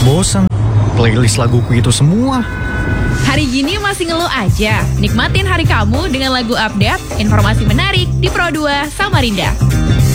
Bosan playlist laguku itu semua. Hari gini masih ngeluh aja? Nikmatin hari kamu dengan lagu update, informasi menarik di Pro 2 Samarinda.